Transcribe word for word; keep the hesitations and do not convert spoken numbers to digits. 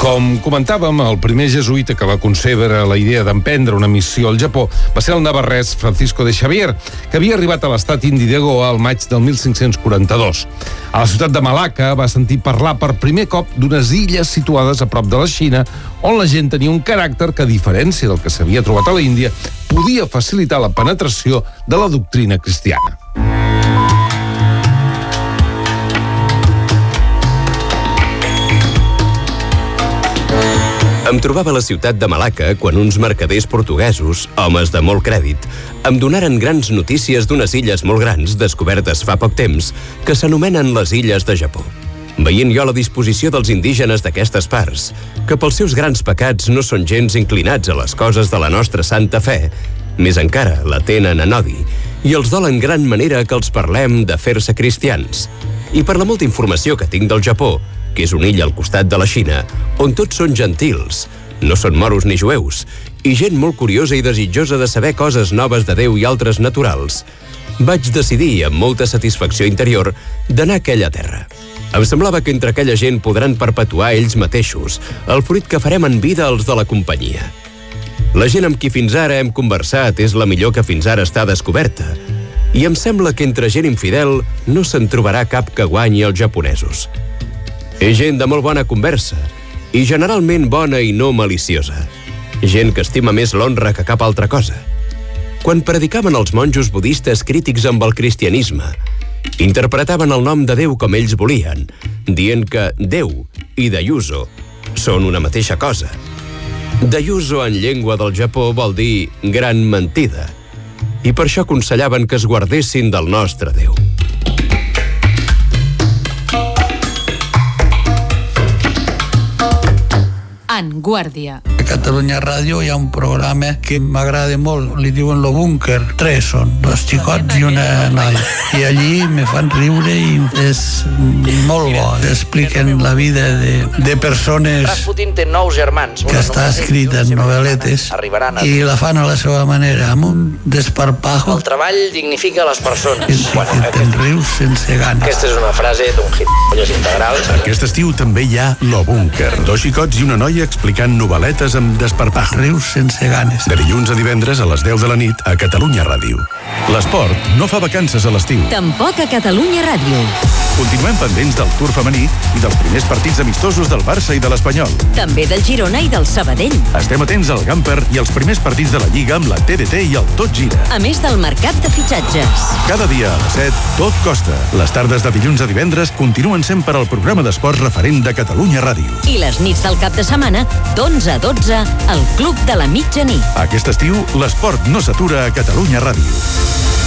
Com comentàvem, el primer jesuïta que va concebre la idea d'emprendre una missió al Japó va ser el navarrès Francisco de Xavier, que havia arribat a l'estat indi de Goa al maig del mil cinc-cents quaranta-dos. A la ciutat de Malacca va sentir parlar per primer cop d'unes illes situades a prop de la Xina, on la gent tenia un caràcter que, a diferència del que s'havia trobat a l'Índia, podia facilitar la penetració de la doctrina cristiana. Em trobava a la ciutat de Malacca quan uns mercaders portuguesos, homes de molt crèdit, em donaren grans notícies d'unes illes molt grans descobertes fa poc temps que s'anomenen les Illes de Japó. Veient jo la disposició dels indígenes d'aquestes parts, que pels seus grans pecats no són gens inclinats a les coses de la nostra santa fe, més encara la tenen en odi, i els dol en gran manera que els parlem de fer-se cristians. I per la molta informació que tinc del Japó, que és una illa al costat de la Xina, on tots són gentils, no són moros ni jueus, i gent molt curiosa i desitjosa de saber coses noves de Déu i altres naturals, vaig decidir, amb molta satisfacció interior, d'anar a aquella terra. Em semblava que entre aquella gent podran perpetuar ells mateixos el fruit que farem en vida els de la companyia. La gent amb qui fins ara hem conversat és la millor que fins ara està descoberta, i em sembla que entre gent infidel no se'n trobarà cap que guanyi els japonesos. És gent de molt bona conversa i generalment bona i no maliciosa. Gent que estima més l'honra que cap altra cosa. Quan predicaven els monjos budistes crítics amb el cristianisme, interpretaven el nom de Déu com ells volien, dient que Déu i Dayuso són una mateixa cosa. Dayuso en llengua del Japó vol dir gran mentida, i per això aconsellaven que es guardessin del nostre Déu. En Guàrdia. A Catalunya Ràdio hi ha un programa que m'agrada molt, li diuen Lo Búnquer. Tres són, dos xicots i una noia. I allí me fan riure i és molt bo. Expliquen la vida de, de persones Rasputin té nous germans. que està escrita en novel·letes i la fan a la seva manera, amb un desparpajo. El treball dignifica les persones. I bueno, que te'n rius sense ganes. Aquesta és una frase d'un gilipolles integral. Aquest estiu també hi ha Lo Búnquer. Dos xicots i una noia explicant novel·letes amb desparpajo. Rius sense ganes. De dilluns a divendres a les deu de la nit a Catalunya Ràdio. L'esport no fa vacances a l'estiu. Tampoc a Catalunya Ràdio. Continuem pendents del Tour femení i dels primers partits amistosos del Barça i de l'Espanyol. També del Girona i del Sabadell. Estem atents al Gamper i als primers partits de la Lliga amb la T D T i el Tot Gira. A més del mercat de fitxatges. Cada dia a les set, tot costa. Les tardes de dilluns a divendres continuen sent per al programa d'esports referent de Catalunya Ràdio. I les nits del cap de setmana, d'onze a dotze, al Club de la Mitjanit. Aquest estiu, l'esport no s'atura a Catalunya Ràdio.